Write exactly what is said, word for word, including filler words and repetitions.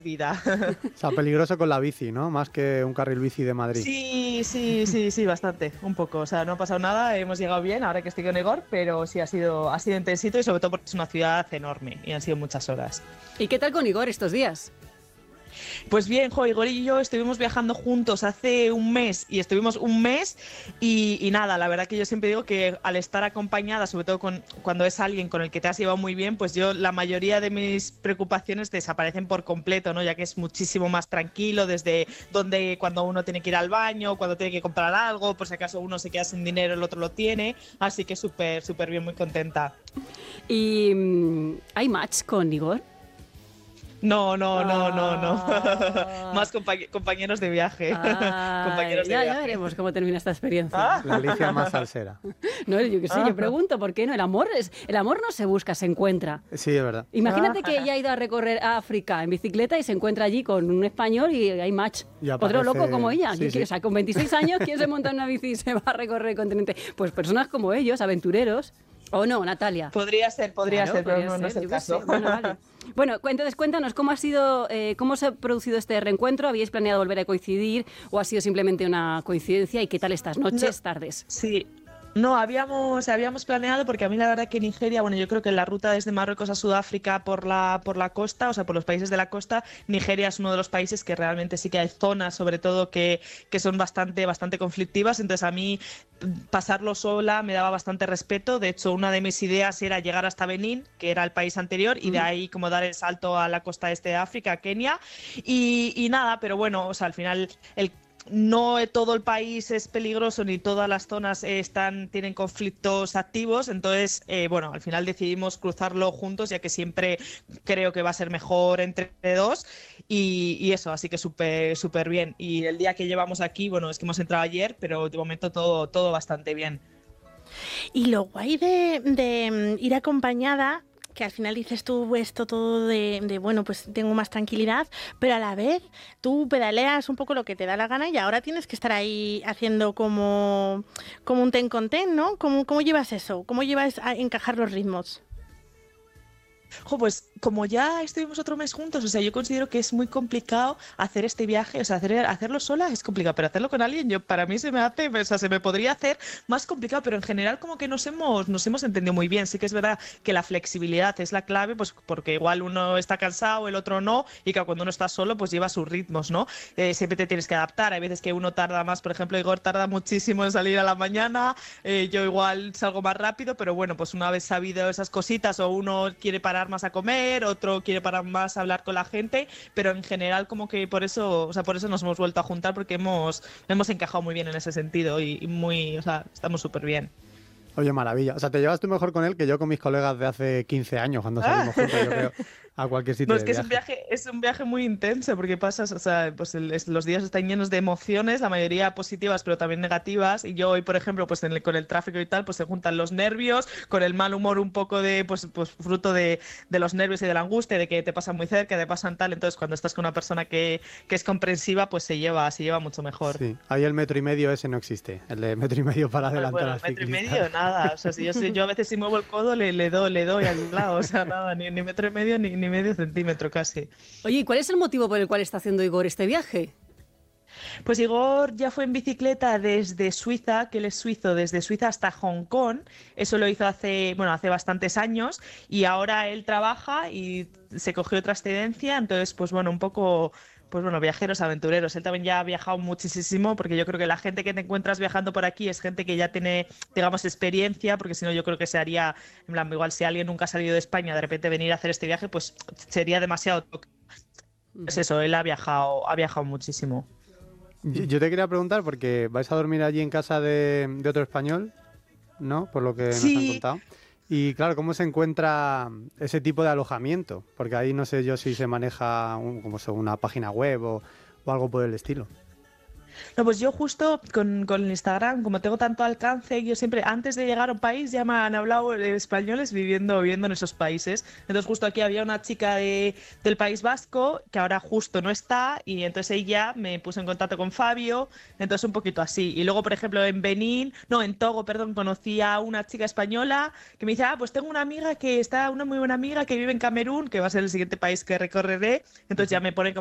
vida. O sea, peligroso con la bici, ¿no? Más que un carril bici de Madrid. Sí, sí, sí, sí, bastante, un poco. O sea, no ha pasado nada, hemos llegado bien ahora que estoy con Igor, pero sí ha sido, ha sido intensito y sobre todo porque es una ciudad enorme y han sido muchas horas. ¿Y qué tal con Igor estos días? Pues bien, jo, Igor y yo estuvimos viajando juntos hace un mes y estuvimos un mes y, y nada, la verdad que yo siempre digo que al estar acompañada, sobre todo con, cuando es alguien con el que te has llevado muy bien, pues yo la mayoría de mis preocupaciones desaparecen por completo, ¿no? Ya que es muchísimo más tranquilo desde donde cuando uno tiene que ir al baño, cuando tiene que comprar algo, por si acaso uno se queda sin dinero, el otro lo tiene, así que súper, súper bien, muy contenta. ¿Y mm, hay match con Igor? No, no, no, no, no. Ah. Más compañ- compañeros de viaje. Ay, compañeros de ya, viaje. ya veremos cómo termina esta experiencia. Ah. La Alicia más salsera. No, yo qué sé, Ah. yo pregunto, ¿por qué no? El amor, es, el amor no se busca, se encuentra. Sí, es verdad. Imagínate Ah. que ella ha ido a recorrer África en bicicleta y se encuentra allí con un español y hay match. Y Otro aparece- loco como ella. sí, ¿Qué- sí. O sea, con veintiséis años, ¿quién se monta en una bici y se va a recorrer el continente? Pues personas como ellos, aventureros. ¿O no, Natalia? Podría ser, podría Claro, ser, pero podría no, no es ser, el yo qué sé. caso. Bueno, vale. Bueno, cu- entonces cuéntanos cómo ha sido, eh, cómo se ha producido este reencuentro. ¿Habíais planeado volver a coincidir o ha sido simplemente una coincidencia? ¿Y qué tal estas noches, No. tardes? Sí. No, habíamos, habíamos planeado, porque a mí la verdad que Nigeria, bueno, yo creo que la ruta desde Marruecos a Sudáfrica por la, por la costa, o sea, por los países de la costa, Nigeria es uno de los países que realmente sí que hay zonas, sobre todo, que, que son bastante, bastante conflictivas. Entonces, a mí pasarlo sola me daba bastante respeto. De hecho, una de mis ideas era llegar hasta Benín, que era el país anterior, y de ahí como dar el salto a la costa este de África, a Kenia. Y, y nada, pero bueno, o sea, al final el no todo el país es peligroso ni todas las zonas eh, están, tienen conflictos activos, entonces, eh, bueno, al final decidimos cruzarlo juntos, ya que siempre creo que va a ser mejor entre dos y, y eso, así que súper súper bien. Y el día que llevamos aquí, bueno, es que hemos entrado ayer, pero de momento todo, todo bastante bien. Y lo guay de, de mm, ir acompañada, que al final dices tú esto todo de, de, bueno, pues tengo más tranquilidad, pero a la vez tú pedaleas un poco lo que te da la gana y ahora tienes que estar ahí haciendo como, como un ten con ten, ¿no? ¿Cómo, cómo llevas eso? ¿Cómo llevas a encajar los ritmos? Jo, pues como ya estuvimos otro mes juntos, o sea, yo considero que es muy complicado hacer este viaje, o sea, hacer, hacerlo sola es complicado, pero hacerlo con alguien, yo para mí se me hace, o sea, se me podría hacer más complicado, pero en general como que nos hemos, nos hemos entendido muy bien. Sí que es verdad que la flexibilidad es la clave, pues porque igual uno está cansado, el otro no, y que cuando uno está solo, pues lleva sus ritmos, ¿no? Eh, siempre te tienes que adaptar, hay veces que uno tarda más, por ejemplo, Igor tarda muchísimo en salir a la mañana, eh, yo igual salgo más rápido, pero bueno, pues una vez sabido esas cositas, o uno quiere parar más a comer, otro quiere parar más a hablar con la gente, pero en general como que por eso, o sea, por eso nos hemos vuelto a juntar, porque hemos, hemos encajado muy bien en ese sentido y, y muy, o sea, estamos súper bien. Oye, maravilla. O sea, te llevas tú mejor con él que yo con mis colegas de hace quince años, cuando salimos juntos, yo creo, a cualquier sitio No, es de que es un viaje. viaje, es un viaje muy intenso porque pasas, o sea, pues el- es- los días están llenos de emociones, la mayoría positivas, pero también negativas. Y yo hoy, por ejemplo, pues en el- con el tráfico y tal, pues se juntan los nervios, con el mal humor un poco de, pues, pues fruto de, de los nervios y de la angustia, de que te pasan muy cerca, te pasan tal. Entonces, cuando estás con una persona que, que es comprensiva, pues se lleva, se lleva mucho mejor. Sí, ahí el metro y medio ese no existe. El de metro y medio para adelantar Bueno, al metro y ciclista. medio, nada. O sea, si yo, sé- yo a veces si muevo el codo, le, le doy, le doy al lado. O sea, nada, ni, ni metro y medio, ni, ni medio centímetro casi. Oye, ¿y cuál es el motivo por el cual está haciendo Igor este viaje? Pues Igor ya fue en bicicleta desde Suiza, que él es suizo, desde Suiza hasta Hong Kong. Eso lo hizo hace, bueno, hace bastantes años y ahora él trabaja y se cogió otra excedencia. Entonces, pues bueno, un poco, pues bueno, viajeros, aventureros. Él también ya ha viajado muchísimo, porque yo creo que la gente que te encuentras viajando por aquí es gente que ya tiene, digamos, experiencia, porque si no yo creo que se haría, en plan, igual si alguien nunca ha salido de España, de repente venir a hacer este viaje, pues sería demasiado. Pues eso, él ha viajado, ha viajado muchísimo. Yo yo te quería preguntar, porque vais a dormir allí en casa de, de otro español, ¿no? Por lo que nos han Sí. contado. Y claro, ¿cómo se encuentra ese tipo de alojamiento? Porque ahí no sé yo si se maneja un- como según una página web o, o algo por el estilo. No, pues yo justo con, con el Instagram, como tengo tanto alcance, yo siempre, antes de llegar a un país, ya me han hablado eh, españoles viviendo, viviendo en esos países. Entonces justo aquí había una chica de, del País Vasco, que ahora justo no está, y entonces ella me puso en contacto con Fabio, entonces un poquito así. Y luego, por ejemplo, en Benín, no, en Togo, perdón, conocí a una chica española que me dice, ah, pues tengo una amiga que está, una muy buena amiga que vive en Camerún, que va a ser el siguiente país que recorreré, entonces ya me pone